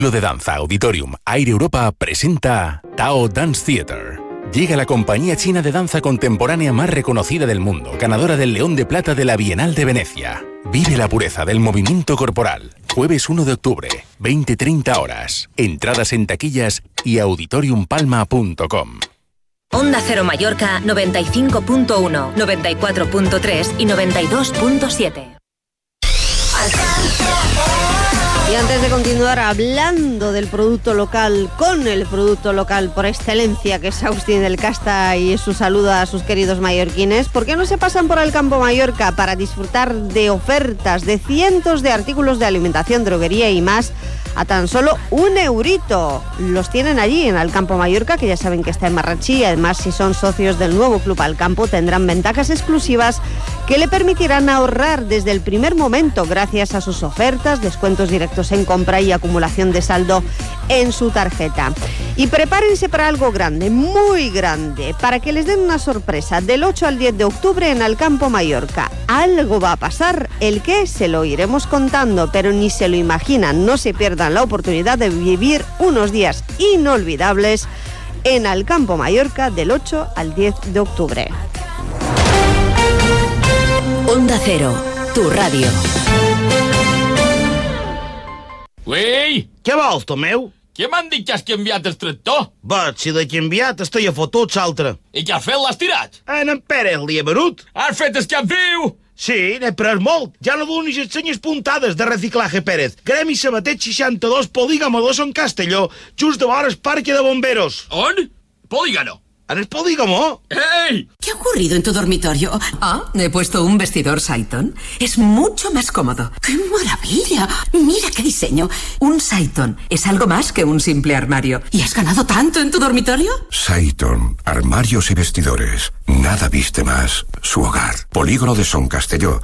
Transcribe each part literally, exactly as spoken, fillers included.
Lo de Danza Auditorium Aire Europa presenta Tao Dance Theater. Llega la compañía china de danza contemporánea más reconocida del mundo, ganadora del León de Plata de la Bienal de Venecia. Vive la pureza del movimiento corporal. Jueves uno de octubre, veinte treinta horas. Entradas en taquillas y auditorium palma punto com. Onda Cero Mallorca noventa y cinco punto uno, noventa y cuatro punto tres y noventa y dos punto siete. Y antes de continuar hablando del producto local, con el producto local por excelencia, que es Agustín del Casta, y su saludo a sus queridos mallorquines, ¿por qué no se pasan por el Campo Mallorca para disfrutar de ofertas de cientos de artículos de alimentación, droguería y más a tan solo un eurito? Los tienen allí en el Campo Mallorca, que ya saben que está en Marratxí, y además si son socios del nuevo Club Alcampo tendrán ventajas exclusivas que le permitirán ahorrar desde el primer momento gracias a sus ofertas, descuentos directos en compra y acumulación de saldo en su tarjeta. Y prepárense para algo grande, muy grande, para que les den una sorpresa del ocho al diez de octubre en Alcampo Mallorca. Algo va a pasar, el qué se lo iremos contando, pero ni se lo imaginan, no se pierdan la oportunidad de vivir unos días inolvidables en Alcampo Mallorca del ocho al diez de octubre. Onda Cero, tu ràdio. Uei! Què vols, Tomeu? Què m'han dit que has canviat el tractor? Vaig, si l'he canviat, estic a fotuts altre. I què has fet? L'has tirat? En en Pere li he venut. Has fet el cap viu? Sí, n'he pres molt. Ja no donis les senyes puntades de Reciclaje Pérez. Gremi Sabatet seixanta-dos, Polígamo dos en Castelló, just de vora el parque de bomberos. On? Polígono. ¿En el Polígamo? ¡Ey! ¿Qué ha ocurrido en tu dormitorio? Ah, he puesto un vestidor Saiton. Es mucho más cómodo. ¡Qué maravilla! Mira qué diseño. Un Saiton es algo más que un simple armario. ¿Y has ganado tanto en tu dormitorio? Saiton, armarios y vestidores. Nada viste más. Su hogar. Polígono de Son Castelló.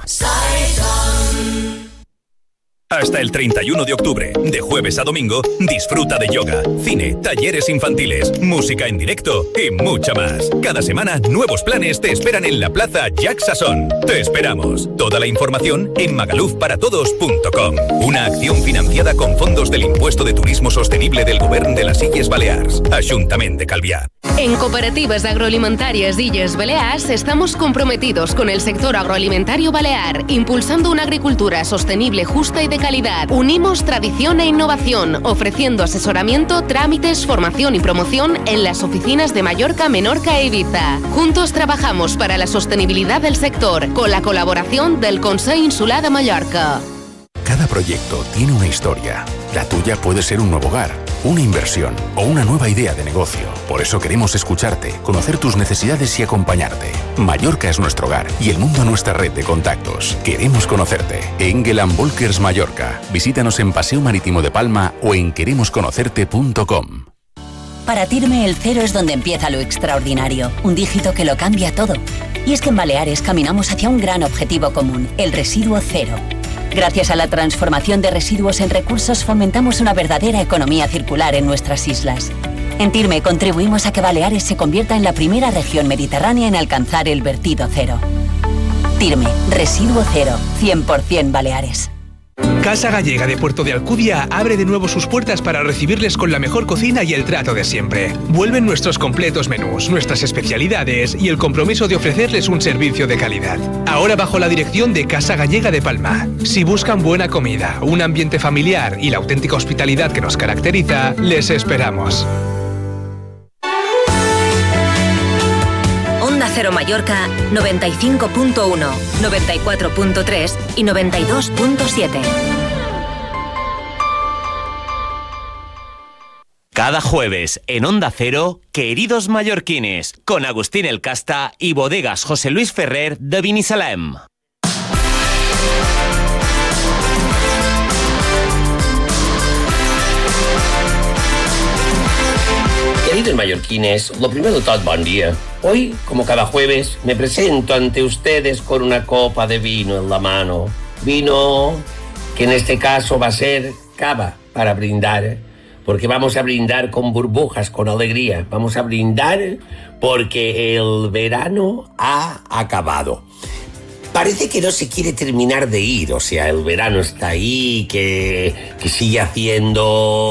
Hasta el treinta y uno de octubre, de jueves a domingo, disfruta de yoga, cine, talleres infantiles, música en directo y mucha más. Cada semana, nuevos planes te esperan en la Plaza Jacques Sasson. Te esperamos. Toda la información en magaluf para todos punto com. Una acción financiada con fondos del Impuesto de Turismo Sostenible del Govern de las Illes Balears. Ayuntamiento de Calvià. En Cooperativas Agroalimentarias Illes Balears estamos comprometidos con el sector agroalimentario balear, impulsando una agricultura sostenible, justa y de calidad. Unimos tradición e innovación, ofreciendo asesoramiento, trámites, formación y promoción en las oficinas de Mallorca, Menorca e Ibiza. Juntos trabajamos para la sostenibilidad del sector, con la colaboración del Consell Insular de Mallorca. Cada proyecto tiene una historia. La tuya puede ser un nuevo hogar, una inversión o una nueva idea de negocio. Por eso queremos escucharte, conocer tus necesidades y acompañarte. Mallorca es nuestro hogar y el mundo nuestra red de contactos. Queremos conocerte. Engel and Volkers Mallorca. Visítanos en Paseo Marítimo de Palma o en queremos conocerte punto com. Para Tirme el cero es donde empieza lo extraordinario, un dígito que lo cambia todo. Y es que en Baleares caminamos hacia un gran objetivo común, el residuo cero. Gracias a la transformación de residuos en recursos fomentamos una verdadera economía circular en nuestras islas. En Tirme contribuimos a que Baleares se convierta en la primera región mediterránea en alcanzar el vertido cero. Tirme, residuo cero, cien por ciento Baleares. Casa Gallega de Puerto de Alcudia abre de nuevo sus puertas para recibirles con la mejor cocina y el trato de siempre. Vuelven nuestros completos menús, nuestras especialidades y el compromiso de ofrecerles un servicio de calidad. Ahora bajo la dirección de Casa Gallega de Palma. Si buscan buena comida, un ambiente familiar y la auténtica hospitalidad que nos caracteriza, les esperamos. Onda Cero Mallorca noventa y cinco punto uno, noventa y cuatro punto tres y noventa y dos punto siete. Cada jueves en Onda Cero, Queridos Mallorquines, con Agustín el Casta y Bodegas José Luis Ferrer de Binissalem. Queridos mallorquines, lo primero de todo, buen día. Hoy, como cada jueves, me presento ante ustedes con una copa de vino en la mano. Vino que en este caso va a ser cava para brindar, porque vamos a brindar con burbujas, con alegría. Vamos a brindar porque el verano ha acabado. Parece que no se quiere terminar de ir, o sea, el verano está ahí, que, que sigue haciendo